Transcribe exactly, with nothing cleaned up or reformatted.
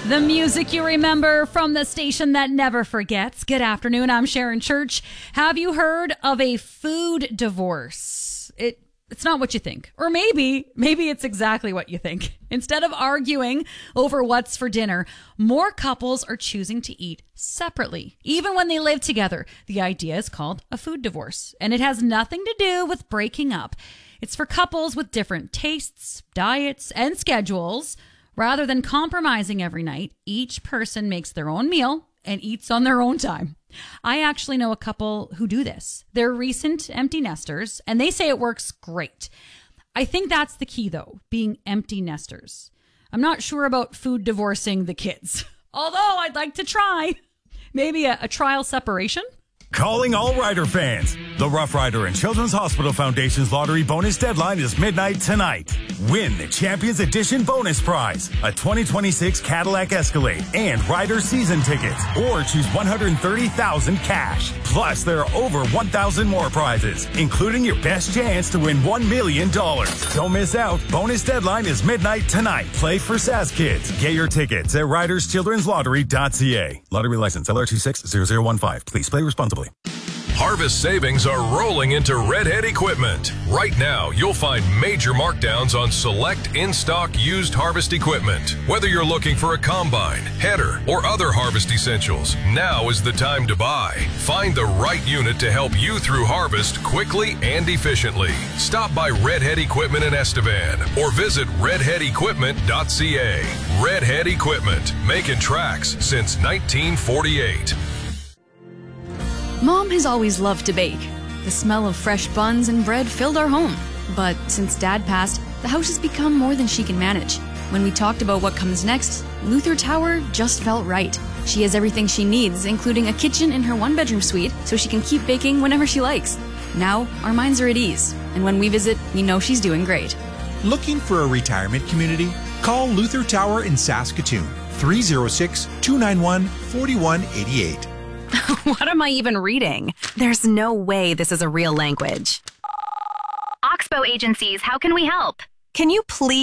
The music you remember from the station that never forgets. Good afternoon, I'm Sharon Church. Have you heard of a food divorce? It It's not what you think. Or maybe, maybe it's exactly what you think. Instead of arguing over what's for dinner, more couples are choosing to eat separately, even when they live together. The idea is called a food divorce, and it has nothing to do with breaking up. It's for couples with different tastes, diets, and schedules. Rather than compromising every night, each person makes their own meal and eats on their own time. I actually know a couple who do this. They're recent empty nesters, and they say it works great. I think that's the key, though, being empty nesters. I'm not sure about food divorcing the kids, although I'd like to try. Maybe a, a trial separation? Calling all Rider fans. The Rough Rider and Children's Hospital Foundation's lottery bonus deadline is midnight tonight. Win the Champions Edition bonus prize, a twenty twenty-six Cadillac Escalade and Rider season tickets, or choose one hundred thirty thousand dollars cash. Plus, there are over one thousand more prizes, including your best chance to win one million dollars. Don't miss out. Bonus deadline is midnight tonight. Play for S A S Kids. Get your tickets at riders children's lottery dot c a. Lottery license L R two six zero zero one five. Please play responsibly. Harvest savings are rolling into Redhead Equipment. Right now, you'll find major markdowns on select in-stock used harvest equipment. Whether you're looking for a combine, header, or other harvest essentials, now is the time to buy. Find the right unit to help you through harvest quickly and efficiently. Stop by Redhead Equipment in Estevan or visit redhead equipment dot c a. Redhead Equipment, making tracks since nineteen forty-eight. Mom has always loved to bake. The smell of fresh buns and bread filled our home. But since Dad passed, the house has become more than she can manage. When we talked about what comes next, Luther Tower just felt right. She has everything she needs, including a kitchen in her one-bedroom suite, so she can keep baking whenever she likes. Now, our minds are at ease, and when we visit, we know she's doing great. Looking for a retirement community? Call Luther Tower in Saskatoon, three oh six, two nine one, four one eight eight. What am I even reading? There's no way this is a real language. Oxbow Agencies, how can we help? Can you please